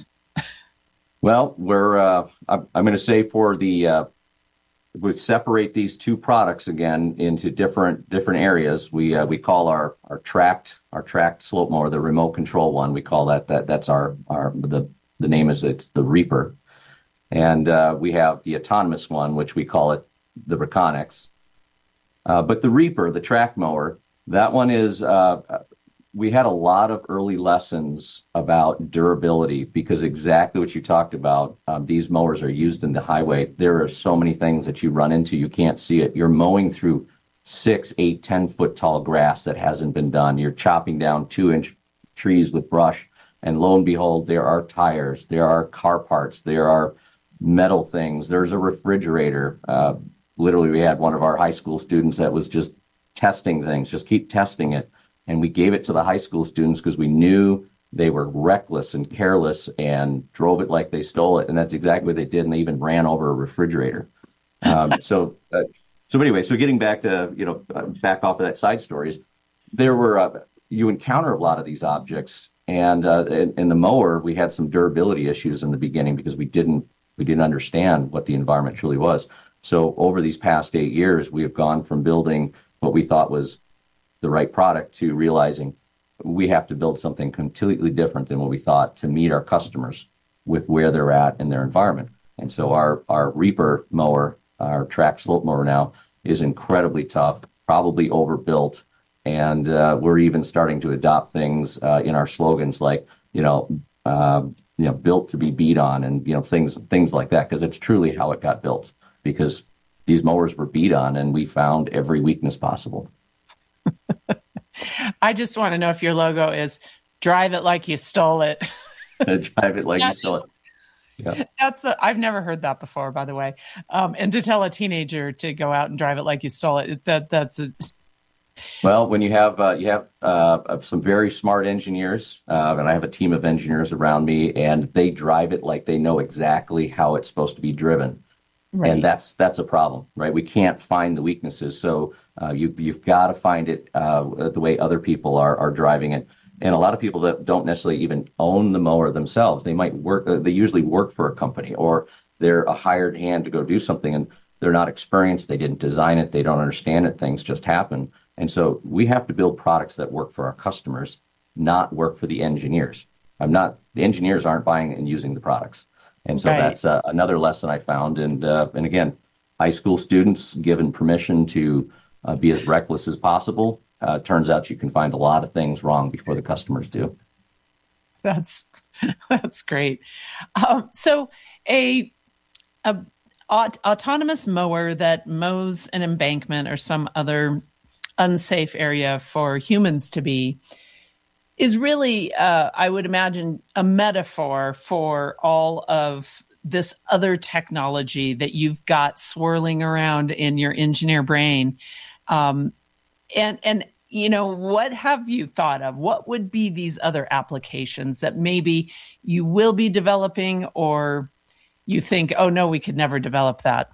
Well, we're, uh, I'm, I'm going to say for the, uh, we separate these two products again into different different areas. We uh, we call our our tracked our tracked slope mower, the remote control one. We call that that that's our our the the name is it's the Reaper, and uh, we have the autonomous one, which we call it the Reconyx. Uh, but the Reaper, the track mower, that one is. Uh, we had a lot of early lessons about durability, because exactly what you talked about, um, these mowers are used in the highway. There are so many things that you run into, you can't see it. You're mowing through six, eight, ten foot tall grass that hasn't been done. You're chopping down two inch trees with brush, and lo and behold, there are tires, there are car parts, there are metal things, there's a refrigerator. Uh, literally, we had one of our high school students that was just testing things, just keep testing it. And we gave it to the high school students because we knew they were reckless and careless and drove it like they stole it. And that's exactly what they did. And they even ran over a refrigerator. Um, so, uh, so anyway, so getting back to, you know, uh, back off of that side stories, there were, uh, you encounter a lot of these objects. And uh, in, in the mower, we had some durability issues in the beginning because we didn't, we didn't understand what the environment truly was. So over these past eight years, we have gone from building what we thought was the right product to realizing we have to build something completely different than what we thought to meet our customers with where they're at in their environment. And so our, our Reaper mower, our track slope mower now, is incredibly tough, probably overbuilt. And uh, we're even starting to adopt things uh, in our slogans like, you know, uh, you know, built to be beat on, and, you know, things, things like that, because it's truly how it got built, because these mowers were beat on and we found every weakness possible. I just want to know if your logo is drive it like you stole it. Drive it like you stole it. Yeah. That's the, I've never heard that before, by the way. Um, and to tell a teenager to go out and drive it like you stole it, is that that's a... Well, when you have uh, you have uh, some very smart engineers, uh, and I have a team of engineers around me, and they drive it like they know exactly how it's supposed to be driven. Right. And that's that's a problem, right? We can't find the weaknesses. So uh, you, you've got to find it uh, the way other people are are driving it. And a lot of people that don't necessarily even own the mower themselves, they might work, uh, they usually work for a company, or they're a hired hand to go do something, and they're not experienced. They didn't design it. They don't understand it. Things just happen. And so we have to build products that work for our customers, not work for the engineers. I'm not, the engineers aren't buying and using the products. And so right. that's uh, another lesson I found. And uh, and again, high school students given permission to uh, be as reckless as possible. Uh, turns out you can find a lot of things wrong before the customers do. That's that's great. Um, so a, a aut- autonomous mower that mows an embankment or some other unsafe area for humans to be is really, uh, I would imagine, a metaphor for all of this other technology that you've got swirling around in your engineer brain. Um, and and you know, what have you thought of? What would be these other applications that maybe you will be developing, or you think, oh, no, we could never develop that?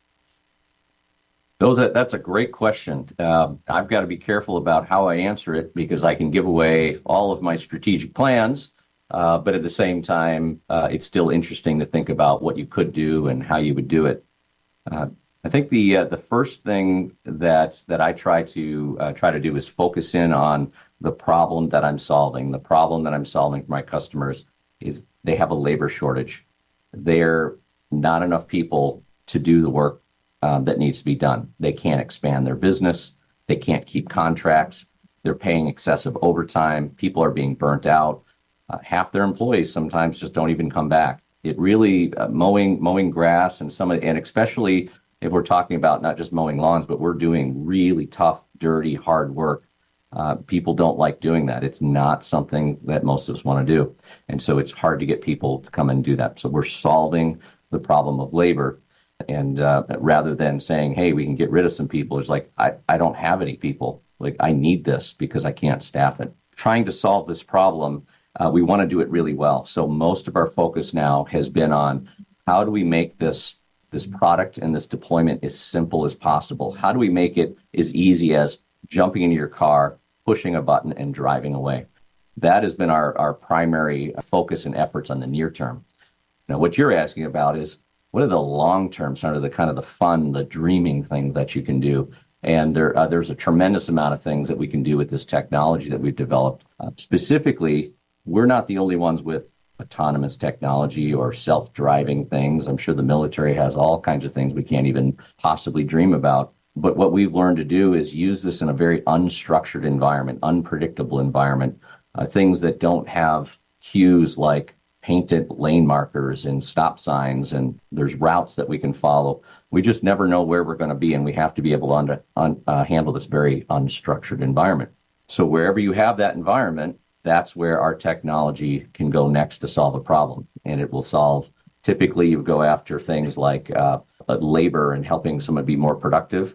Those are, that's a great question. Uh, I've got to be careful about how I answer it because I can give away all of my strategic plans. Uh, but at the same time, uh, it's still interesting to think about what you could do and how you would do it. Uh, I think the uh, the first thing that that I try to uh, try to do is focus in on the problem that I'm solving. The problem that I'm solving for my customers is they have a labor shortage. There not enough people to do the work um, that needs to be done. They can't expand their business. They can't keep contracts. They're paying excessive overtime. People are being burnt out. Uh, half their employees sometimes just don't even come back. It really uh, mowing mowing grass and some of, and especially if we're talking about not just mowing lawns, but we're doing really tough, dirty, hard work. Uh, people don't like doing that. It's not something that most of us want to do. And so it's hard to get people to come and do that. So we're solving the problem of labor. And uh, rather than saying, hey, we can get rid of some people, it's like, I, I don't have any people. Like, I need this because I can't staff it. Trying to solve this problem, uh, we want to do it really well. So most of our focus now has been on how do we make this this product and this deployment as simple as possible? How do we make it as easy as jumping into your car, pushing a button, and driving away? That has been our, our primary focus and efforts on the near term. Now, what you're asking about is, what are the long-term, sort of the kind of the fun, the dreaming things that you can do? And there, uh, there's a tremendous amount of things that we can do with this technology that we've developed. Uh, specifically, we're not the only ones with autonomous technology or self-driving things. I'm sure the military has all kinds of things we can't even possibly dream about. But what we've learned to do is use this in a very unstructured environment, unpredictable environment, uh, things that don't have cues like painted lane markers and stop signs, and there's routes that we can follow. We just never know where we're going to be, and we have to be able to un- un- uh, handle this very unstructured environment. So wherever you have that environment, that's where our technology can go next to solve a problem. And it will solve, typically you go after things like uh, labor and helping someone be more productive.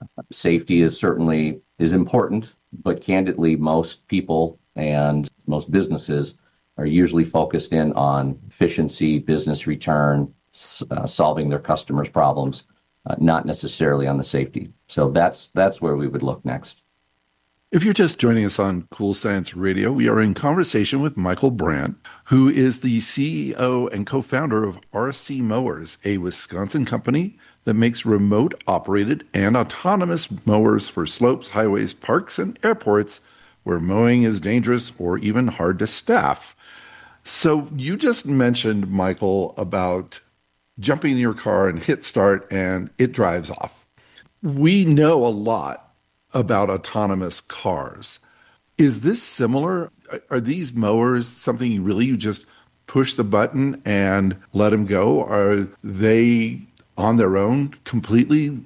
Safety is certainly is important, but candidly, most people and most businesses are usually focused in on efficiency, business return, uh, solving their customers' problems, uh, not necessarily on the safety. So that's that's where we would look next. If you're just joining us on Cool Science Radio, we are in conversation with Michael Brandt, who is the C E O and co-founder of R C Mowers, a Wisconsin company that makes remote-operated and autonomous mowers for slopes, highways, parks, and airports where mowing is dangerous or even hard to staff. So you just mentioned, Michael, about jumping in your car and hit start and it drives off. We know a lot about autonomous cars. Is this similar? Are these mowers something you really, you just push the button and let them go? Are they on their own completely?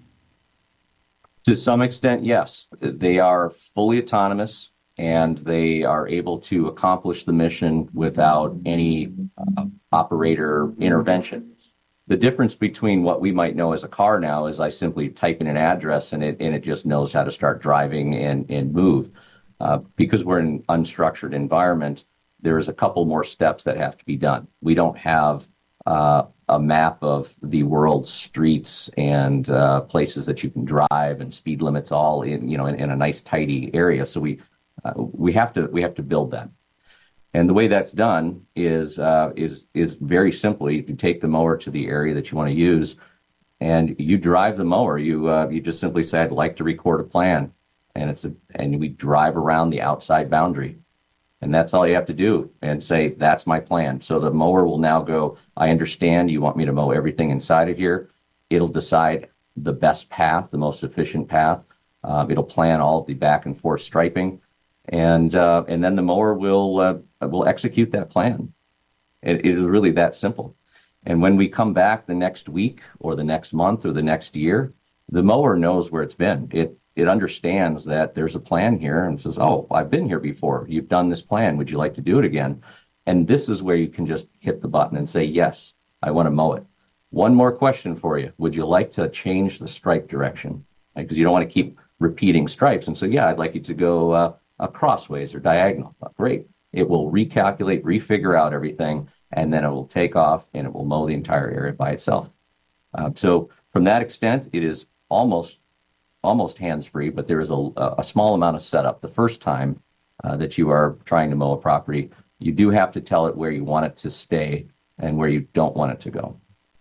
To some extent, yes. They are fully autonomous and they are able to accomplish the mission without any uh, operator intervention. The difference between what we might know as a car now is I simply type in an address and it and it just knows how to start driving and, and move. Uh, because we're in an unstructured environment, there's a couple more steps that have to be done. We don't have uh, a map of the world's streets and uh, places that you can drive and speed limits all in, you know, in, in a nice tidy area. So we uh, we have to we have to build that. And the way that's done is uh, is is very simply, you take the mower to the area that you want to use, and you drive the mower. You uh, you just simply say, "I'd like to record a plan," and it's a, and we drive around the outside boundary, and that's all you have to do, and say, "That's my plan." So the mower will now go, "I understand you want me to mow everything inside of here." It'll decide the best path, the most efficient path. Uh, it'll plan all of the back and forth striping. And uh, and then the mower will uh, will execute that plan. It, it is really that simple. And when we come back the next week or the next month or the next year, the mower knows where it's been. It it understands that there's a plan here and says, "Oh, I've been here before. You've done this plan. Would you like to do it again?" And this is where you can just hit the button and say, "Yes, I want to mow it." One more question for you: would you like to change the stripe direction? Because you don't want to keep repeating stripes. And so, yeah, I'd like you to go uh, uh, crossways or diagonal. Great. It will recalculate, refigure out everything, and then it will take off and it will mow the entire area by itself. Uh, so from that extent, it is almost almost hands-free, but there is a, a small amount of setup. The first time uh, that you are trying to mow a property, you do have to tell it where you want it to stay and where you don't want it to go.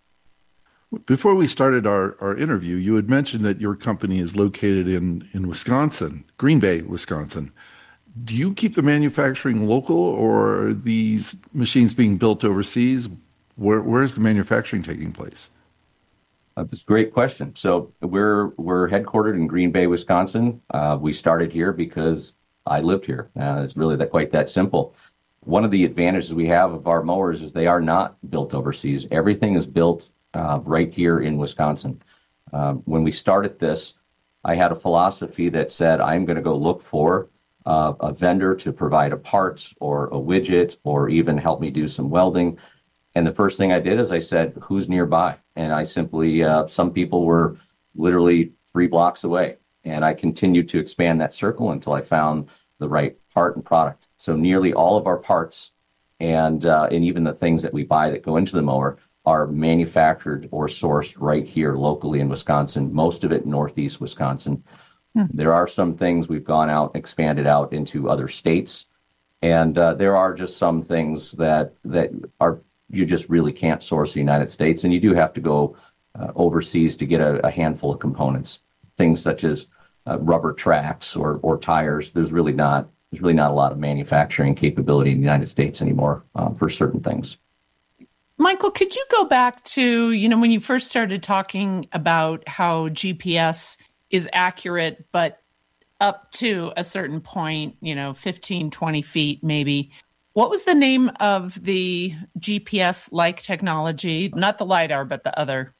Before we started our, our interview, you had mentioned that your company is located in, in Wisconsin, Green Bay, Wisconsin. Do you keep the manufacturing local, or are these machines being built overseas? Where, where is the manufacturing taking place? Uh, that's a great question. So we're we're headquartered in Green Bay, Wisconsin. Uh, we started here because I lived here. Uh, it's really that quite that simple. One of the advantages we have of our mowers is they are not built overseas. Everything is built uh, right here in Wisconsin. Uh, when we started this, I had a philosophy that said I'm going to go look for uh, a vendor to provide a part or a widget or even help me do some welding. And the first thing I did is I said, who's nearby? And I simply, uh, some people were literally three blocks away. And I continued to expand that circle until I found the right part and product. So nearly all of our parts and uh, and even the things that we buy that go into the mower are manufactured or sourced right here locally in Wisconsin, most of it Northeast Wisconsin. Hmm. There are some things we've gone out, expanded out into other states. And uh, there are just some things that that are you just really can't source the United States, and you do have to go uh, overseas to get a, a handful of components. Things such as uh, rubber tracks or or tires. There's really not there's really not a lot of manufacturing capability in the United States anymore uh, for certain things. Michael, could you go back to, you know, when you first started talking about how G P S is accurate, but up to a certain point, you know, fifteen, twenty feet maybe. What was the name of the G P S-like technology? Not the LiDAR, but the other.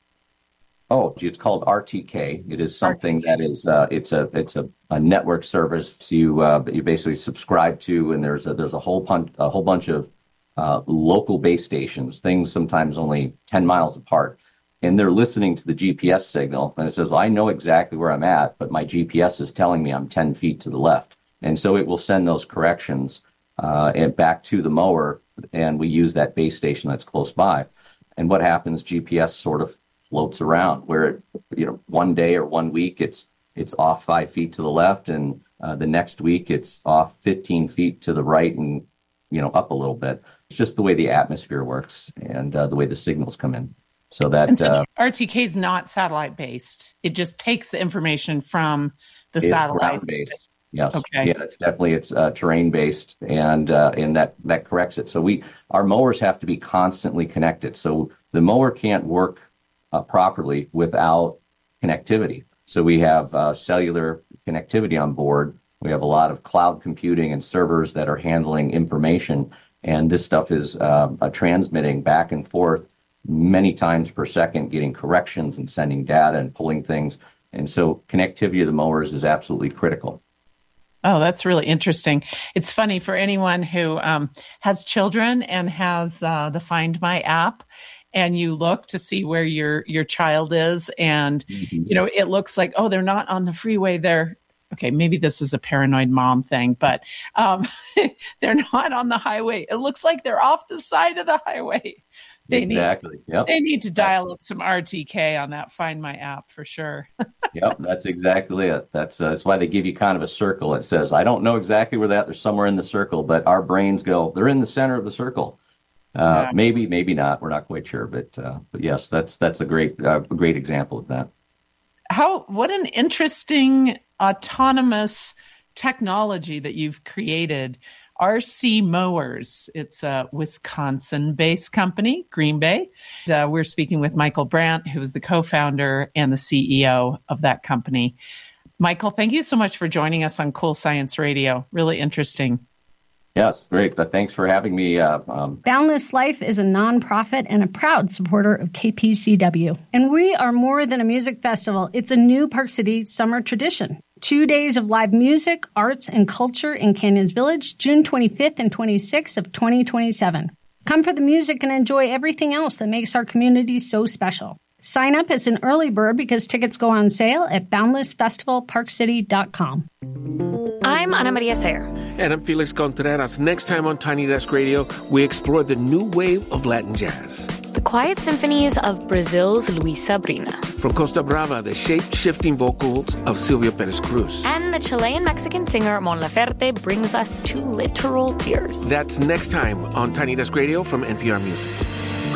Oh, it's called R T K. It is something R T K. That is uh, it's a it's a, a network service you uh, you basically subscribe to, and there's a, there's a whole bunch a whole bunch of uh, local base stations, things sometimes only ten miles apart, and they're listening to the G P S signal, and it says, well, I know exactly where I'm at, but my G P S is telling me I'm ten feet to the left, and so it will send those corrections Uh, and back to the mower, and we use that base station that's close by. And what happens? G P S sort of floats around, where it, you know, one day or one week it's it's off five feet to the left, and uh, the next week it's off fifteen feet to the right, and you know up a little bit. It's just the way the atmosphere works and uh, the way the signals come in. So that and so uh, R T K is not satellite based. It just takes the information from the satellites. Ground-based. Yes. Okay. Yeah, it's definitely it's uh, terrain based, and uh, and that that corrects it. So we our mowers have to be constantly connected. So the mower can't work uh, properly without connectivity. So we have uh, cellular connectivity on board. We have a lot of cloud computing and servers that are handling information, and this stuff is uh, uh, transmitting back and forth many times per second, getting corrections and sending data and pulling things. And so connectivity of the mowers is absolutely critical. Oh, that's really interesting. It's funny for anyone who um, has children and has uh, the Find My app, and you look to see where your your child is, and mm-hmm. you know it looks like, oh, they're not on the freeway. They're okay. Maybe this is a paranoid mom thing, but um, they're not on the highway. It looks like they're off the side of the highway. They exactly. Need to, yep. They need to dial up some R T K on that Find My app for sure. Yep, that's exactly it. That's uh, that's why they give you kind of a circle. It says, I don't know exactly where that. They're somewhere in the circle, but our brains go, they're in the center of the circle. Uh, yeah. Maybe, maybe not. We're not quite sure, but uh, but yes, that's that's a great uh, great example of that. How what an interesting autonomous technology that you've created. R C Mowers. It's a Wisconsin-based company, Green Bay. Uh, we're speaking with Michael Brandt, who is the co-founder and the C E O of that company. Michael, thank you so much for joining us on Cool Science Radio. Really interesting. Yes, great. But thanks for having me. Uh, um... Boundless Life is a nonprofit and a proud supporter of K P C W. And we are more than a music festival. It's a new Park City summer tradition. Two days of live music, arts, and culture in Canyons Village, June twenty-fifth and twenty-sixth of twenty twenty-seven. Come for the music and enjoy everything else that makes our community so special. Sign up as an early bird because tickets go on sale at boundless festival park city dot com. I'm Ana Maria Sayer. And I'm Felix Contreras. Next time on Tiny Desk Radio, we explore the new wave of Latin jazz. The quiet symphonies of Brazil's Luis Sabrina. From Costa Brava, the shape-shifting vocals of Silvia Perez Cruz. And the Chilean-Mexican singer Mon Laferte brings us to literal tears. That's next time on Tiny Desk Radio from N P R Music.